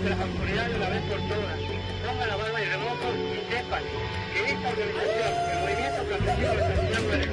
ante las autoridades de una vez por todas. Pongan la barba y remojo y sepan que esta organización, el Movimiento Campesino de San Juan